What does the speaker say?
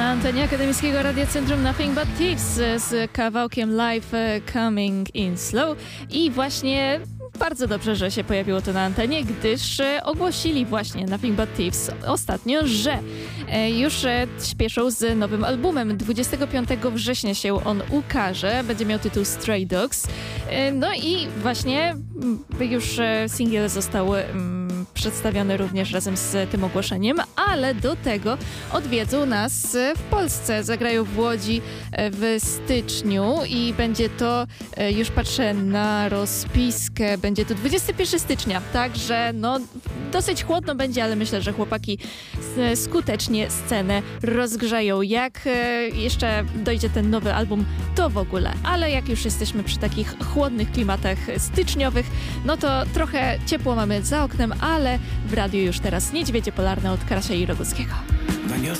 antenie Akademickiego Radia Centrum Nothing But Thieves z kawałkiem Live Coming in Slow i właśnie bardzo dobrze, że się pojawiło to na antenie, gdyż ogłosili właśnie Nothing But Thieves ostatnio, że już śpieszą z nowym albumem. 25 września się on ukaże, będzie miał tytuł Stray Dogs. No i właśnie już singiel został przedstawiony również razem z tym ogłoszeniem, ale do tego odwiedzą nas w Polsce. Zagrają w Łodzi w styczniu i będzie to, już patrzę na rozpiskę, będzie to 21 stycznia, także no dosyć chłodno będzie, ale myślę, że chłopaki skutecznie scenę rozgrzeją. Jak jeszcze dojdzie ten nowy album, to w ogóle. Ale jak już jesteśmy przy takich chłodnych klimatach styczniowych, no to trochę ciepło mamy za oknem, ale w radiu już teraz Niedźwiedzie Polarne od Karasia i Roguckiego.